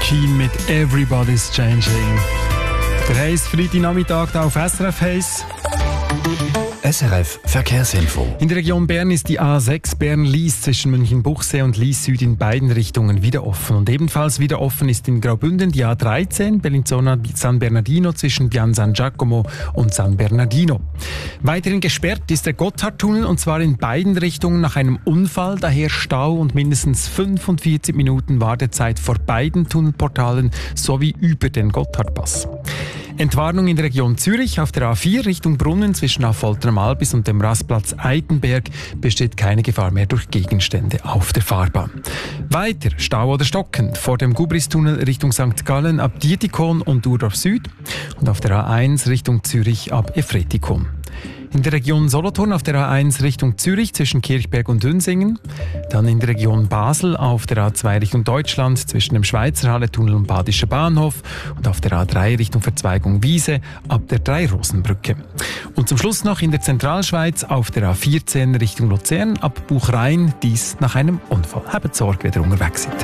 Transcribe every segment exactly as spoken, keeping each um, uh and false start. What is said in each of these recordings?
Keen mit «Everybody's Changing». Der heisst Freitagnachmittag hier auf S R F Heiss. S R F Verkehrsinfo. In der Region Bern ist die A sechs Bern-Lies zwischen Münchenbuchsee und Lies Süd in beiden Richtungen wieder offen. Und ebenfalls wieder offen ist in Graubünden die A dreizehn Bellinzona-San Bernardino zwischen Pian San Giacomo und San Bernardino. Weiterhin gesperrt ist der Gotthardtunnel und zwar in beiden Richtungen nach einem Unfall. Daher Stau und mindestens fünfundvierzig Minuten Wartezeit vor beiden Tunnelportalen sowie über den Gotthardpass. Entwarnung in der Region Zürich auf der A vier Richtung Brunnen zwischen Affolter am Albis und dem Rastplatz Eitenberg besteht keine Gefahr mehr durch Gegenstände auf der Fahrbahn. Weiter Stau oder Stocken vor dem Gubristunnel Richtung Sankt Gallen ab Dietikon und Urdorf Süd und auf der A eins Richtung Zürich ab Efretikon. In der Region Solothurn auf der A eins Richtung Zürich zwischen Kirchberg und Dünsingen. Dann in der Region Basel auf der A zwei Richtung Deutschland zwischen dem Schweizer Halletunnel und Badischer Bahnhof. Und auf der A drei Richtung Verzweigung Wiese ab der Dreirosenbrücke. Und zum Schluss noch in der Zentralschweiz auf der A vierzehn Richtung Luzern ab Buchrein. Dies nach einem Unfall. Habt Sorge, wenn ihr unterwegs seid.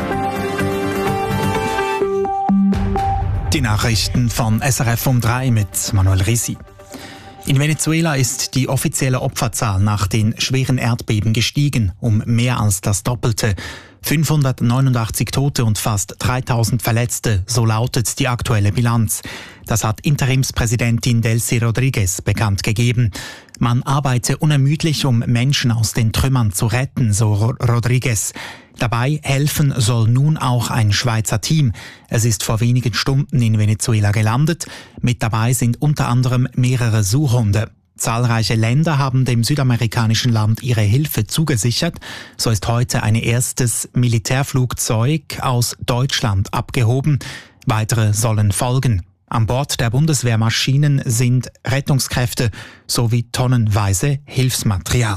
Die Nachrichten von S R F um drei mit Manuel Risi. In Venezuela ist die offizielle Opferzahl nach den schweren Erdbeben gestiegen, um mehr als das Doppelte. fünfhundertneunundachtzig Tote und fast dreitausend Verletzte, so lautet die aktuelle Bilanz. Das hat Interimspräsidentin Delcy Rodriguez bekannt gegeben. Man arbeite unermüdlich, um Menschen aus den Trümmern zu retten, so Rodriguez. Dabei helfen soll nun auch ein Schweizer Team. Es ist vor wenigen Stunden in Venezuela gelandet. Mit dabei sind unter anderem mehrere Suchhunde. Zahlreiche Länder haben dem südamerikanischen Land ihre Hilfe zugesichert. So ist heute ein erstes Militärflugzeug aus Deutschland abgehoben. Weitere sollen folgen. An Bord der Bundeswehrmaschinen sind Rettungskräfte sowie tonnenweise Hilfsmaterial.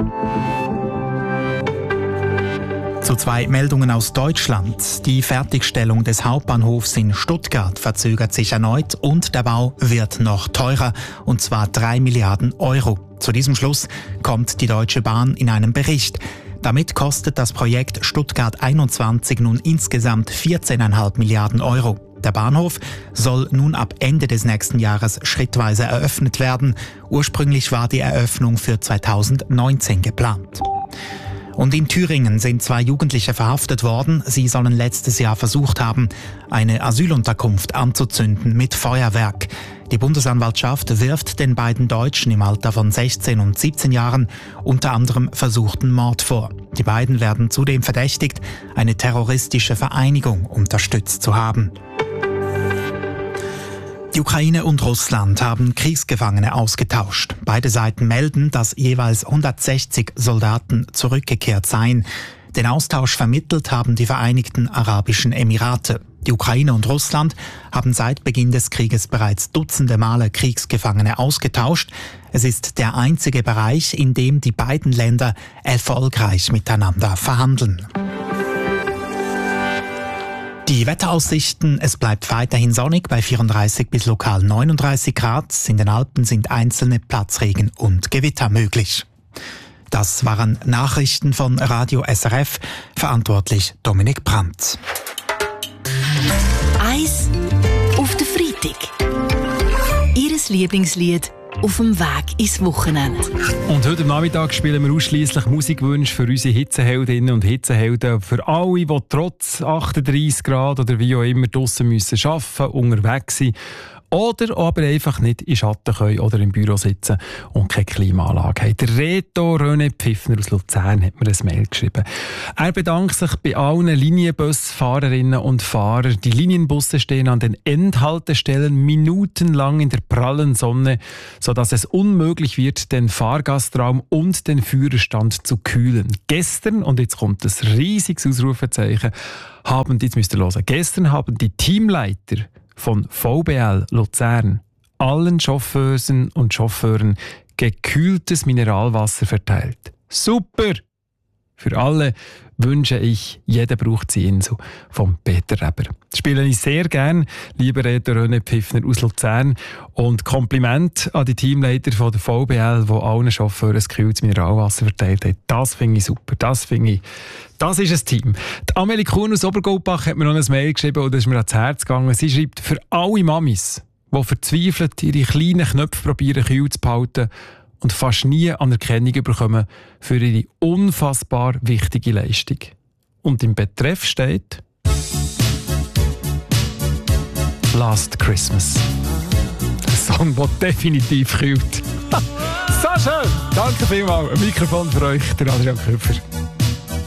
Zu zwei Meldungen aus Deutschland. Die Fertigstellung des Hauptbahnhofs in Stuttgart verzögert sich erneut und der Bau wird noch teurer, und zwar drei Milliarden Euro. Zu diesem Schluss kommt die Deutsche Bahn in einem Bericht. Damit kostet das Projekt Stuttgart einundzwanzig nun insgesamt vierzehn Komma fünf Milliarden Euro. Der Bahnhof soll nun ab Ende des nächsten Jahres schrittweise eröffnet werden. Ursprünglich war die Eröffnung für zweitausendneunzehn geplant. Und in Thüringen sind zwei Jugendliche verhaftet worden. Sie sollen letztes Jahr versucht haben, eine Asylunterkunft anzuzünden mit Feuerwerk. Die Bundesanwaltschaft wirft den beiden Deutschen im Alter von sechzehn und siebzehn Jahren unter anderem versuchten Mord vor. Die beiden werden zudem verdächtigt, eine terroristische Vereinigung unterstützt zu haben. Die Ukraine und Russland haben Kriegsgefangene ausgetauscht. Beide Seiten melden, dass jeweils hundertsechzig Soldaten zurückgekehrt seien. Den Austausch vermittelt haben die Vereinigten Arabischen Emirate. Die Ukraine und Russland haben seit Beginn des Krieges bereits dutzende Male Kriegsgefangene ausgetauscht. Es ist der einzige Bereich, in dem die beiden Länder erfolgreich miteinander verhandeln. Die Wetteraussichten: Es bleibt weiterhin sonnig bei vierunddreißig bis lokal neununddreißig Grad. In den Alpen sind einzelne Platzregen und Gewitter möglich. Das waren Nachrichten von Radio S R F. Verantwortlich Dominik Brandt. Eis auf den Freitag. Ihres Lieblingslied auf dem Weg ins Wochenende. Und heute am Nachmittag spielen wir ausschliesslich Musikwünsche für unsere Hitzeheldinnen und Hitzehelden. Für alle, die trotz achtunddreißig Grad oder wie auch immer draussen müssen arbeiten, unterwegs sind. Oder aber einfach nicht in Schatten können oder im Büro sitzen und keine Klimaanlage haben. Der Reto René Pfiffner aus Luzern hat mir ein Mail geschrieben. Er bedankt sich bei allen Linienbusfahrerinnen und Fahrern. Die Linienbusse stehen an den Endhaltestellen minutenlang in der prallen Sonne, sodass es unmöglich wird, den Fahrgastraum und den Führerstand zu kühlen. Gestern, und jetzt kommt das riesiges Ausrufezeichen, haben, jetzt müsst ihr hören, gestern haben die Teamleiter von V B L Luzern allen Chauffeuren und Chauffeuren gekühltes Mineralwasser verteilt. Super! Für alle wünsche ich, jeder braucht die Insel von Peter Reber. Das spiele ich sehr gern, lieber Reto René Pfiffner aus Luzern. Und Kompliment an die Teamleiter von der V B L, die allen Chauffeuren das gekühltes Mineralwasser verteilt hat. Das finde ich super, das finde ich, das ist ein Team. Die Amelie Kuhn aus Obergolbach hat mir noch ein Mail geschrieben und das ist mir ans Herz gegangen. Sie schreibt, für alle Mamis, die verzweifelt ihre kleinen Knöpfe probieren kühl zu behalten und fast nie Anerkennung bekommen für ihre unfassbar wichtige Leistung. Und im Betreff steht Last Christmas. Ein Song, der definitiv kühlt. So schön! Danke vielmals. Ein Mikrofon für euch, der Adrian Köpfer.